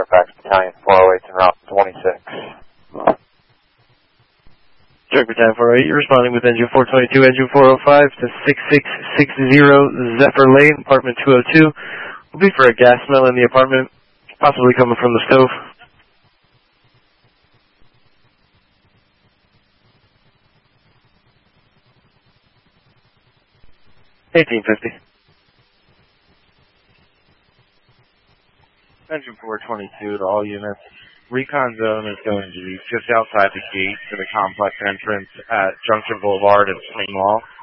Fairfax Battalion 408 and Route 26. Direct Battalion 408, you're responding with engine 422, engine 405 to 6660 Zephyr Lane, apartment 202. Will be for a gas smell in the apartment, possibly coming from the stove. 1850. Engine 422 to all units. Recon zone is going to be just outside the gate to the complex entrance at Junction Boulevard and Swing Wall.